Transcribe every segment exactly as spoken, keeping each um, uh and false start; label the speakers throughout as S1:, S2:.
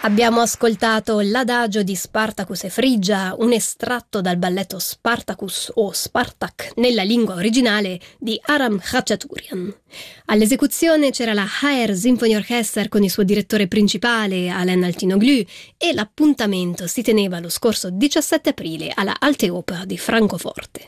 S1: Abbiamo ascoltato l'adagio di Spartacus e Frigia, un estratto dal balletto Spartacus o Spartak nella lingua originale di Aram Khachaturian. All'esecuzione c'era la Haer Symphony Orchestra con il suo direttore principale Alain Altinoglu e l'appuntamento si teneva lo scorso diciassette aprile alla Alte Oper di Francoforte.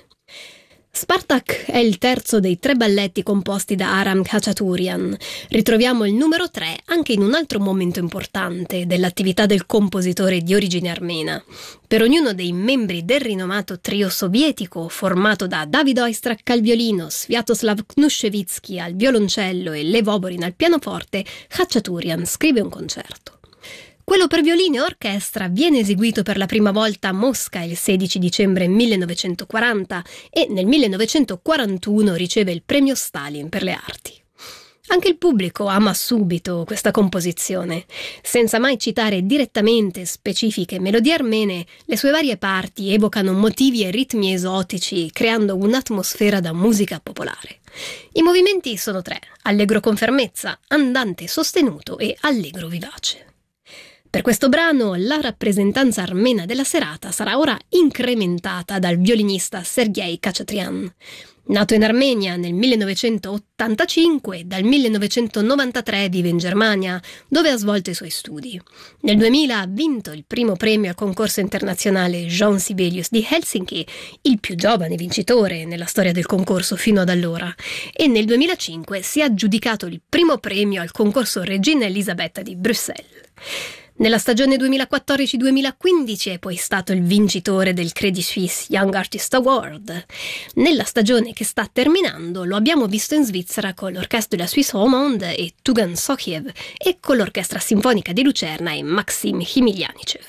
S1: Spartak è il terzo dei tre balletti composti da Aram Khachaturian. Ritroviamo il numero tre anche in un altro momento importante dell'attività del compositore di origine armena. Per ognuno dei membri del rinomato trio sovietico, formato da David Oistrakh al violino, Sviatoslav Knushevitsky al violoncello e Lev Oborin al pianoforte, Khachaturian scrive un concerto. Quello per violino e orchestra viene eseguito per la prima volta a Mosca il sedici dicembre millenovecentoquaranta e nel millenovecentoquarantuno riceve il premio Stalin per le arti. Anche il pubblico ama subito questa composizione. Senza mai citare direttamente specifiche melodie armene, le sue varie parti evocano motivi e ritmi esotici, creando un'atmosfera da musica popolare. I movimenti sono tre: allegro con fermezza, andante sostenuto e allegro vivace. Per questo brano la rappresentanza armena della serata sarà ora incrementata dal violinista Sergei Khachatryan. Nato in Armenia nel millenovecentottantacinque, dal millenovecentonovantatré vive in Germania, dove ha svolto i suoi studi. Nel duemila ha vinto il primo premio al concorso internazionale Jean Sibelius di Helsinki, il più giovane vincitore nella storia del concorso fino ad allora, e nel duemilacinque si è aggiudicato il primo premio al concorso Regina Elisabetta di Bruxelles. Nella stagione duemilaquattordici duemilaquindici è poi stato il vincitore del Credit Suisse Young Artist Award. Nella stagione che sta terminando lo abbiamo visto in Svizzera con l'Orchestre de la Suisse Romande e Tugan Sokhiev e con l'Orchestra Sinfonica di Lucerna e Maxim Himilianichev.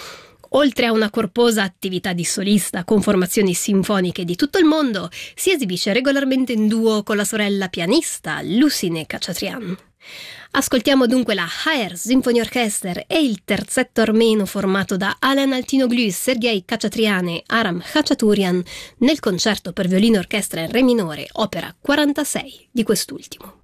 S1: Oltre a una corposa attività di solista con formazioni sinfoniche di tutto il mondo, si esibisce regolarmente in duo con la sorella pianista Lucine Khachaturian. Ascoltiamo dunque la Haer Symphony Orchestra e il terzetto armeno formato da Alain Altinoglu, Sergei Khachaturian e Aram Khachaturian nel concerto per violino e orchestra in re minore, opera quarantasei di quest'ultimo.